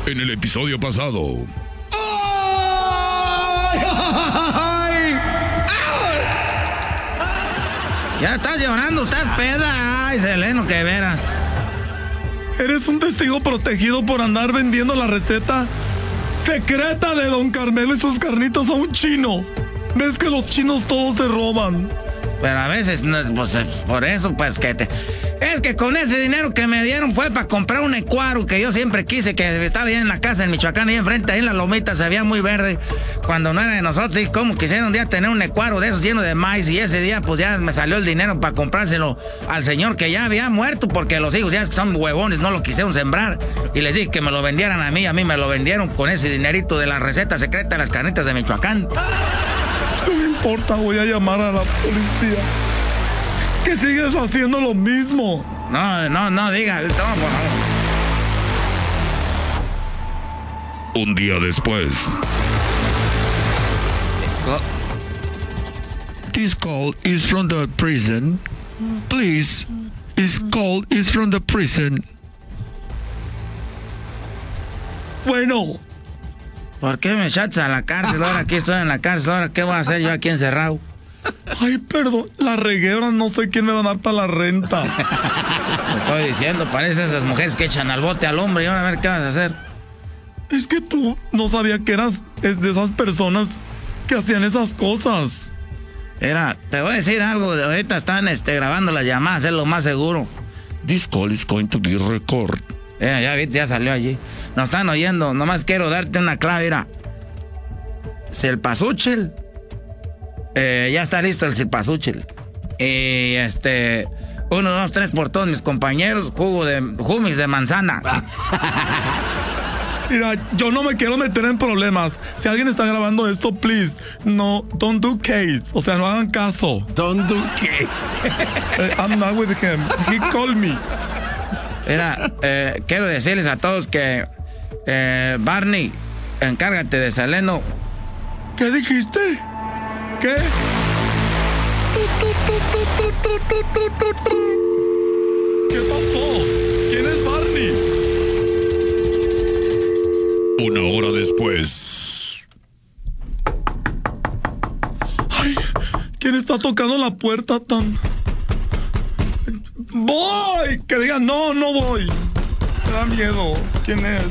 En el episodio pasado. ¡Ay! Ya estás llorando, estás peda. Ay, Seleno, que veras. Eres un testigo protegido por andar vendiendo la receta secreta de Don Carmelo y sus carnitas a un chino. ¿Ves que los chinos todos se roban? Pero a veces, pues por eso, pues que es que con ese dinero que me dieron fue para comprar un ecuaro que yo siempre quise, que estaba bien en la casa en Michoacán, ahí enfrente, ahí en la lomita, se veía muy verde. Cuando no era de nosotros, y como quisiera un día tener un ecuaro de esos lleno de maíz, y ese día pues ya me salió el dinero para comprárselo al señor que ya había muerto, porque los hijos ya es que son huevones, no lo quisieron sembrar. Y les dije que me lo vendieran a mí me lo vendieron con ese dinerito de la receta secreta de las carnitas de Michoacán. No me importa, voy a llamar a la policía. Que sigues haciendo lo mismo. No, diga, toma, por favor. Un día después. This call is from the prison. Please. This call is from the prison. Bueno. ¿Por qué me echaste a la cárcel? Ahora aquí estoy en la cárcel. Ahora, ¿qué voy a hacer yo aquí encerrado? Ay, perdón, la regué, ahora no sé quién me va a dar para la renta. Te estoy diciendo, parece esas mujeres que echan al bote al hombre y ahora a ver qué vas a hacer. Es que tú no sabía que eras de esas personas que hacían esas cosas. Mira, te voy a decir algo, ahorita están grabando las llamadas, es lo más seguro. This call is going to be recorded. Ya viste, ya salió allí. Nos están oyendo, nomás quiero darte una clave, mira. Silpazúchil. Ya está listo el silpazúchil. Y 1, 2, 3 por todos mis compañeros, jumis de manzana. Mira, yo no me quiero meter en problemas. Si alguien está grabando esto, please, no, don't do case. O sea, no hagan caso. Don't do case. I'm not with him. He called me. Mira, quiero decirles a todos que Barney, encárgate de Seleno. ¿Qué dijiste? ¿Qué? ¿Qué pasó? ¿Quién es Barney? Una hora después. Ay, ¿quién está tocando la puerta tan...? ¡Voy! Que digan, no voy. Me da miedo. ¿Quién es?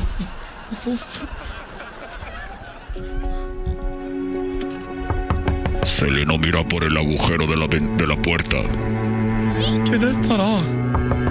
Seleno mira por el agujero de la puerta. ¿Quién estará?